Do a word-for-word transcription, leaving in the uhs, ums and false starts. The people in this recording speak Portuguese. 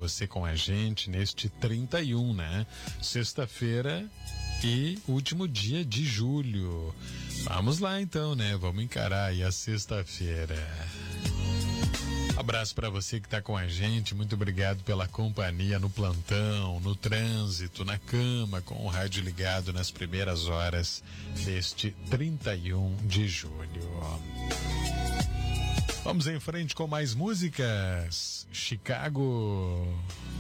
você com a gente neste trinta e um, né? Sexta-feira e último dia de julho. Vamos lá então, né? Vamos encarar aí a sexta-feira. Abraço para você que está com a gente, muito obrigado pela companhia no plantão, no trânsito, na cama, com o rádio ligado nas primeiras horas deste trinta e um de julho. Vamos em frente com mais músicas. Chicago.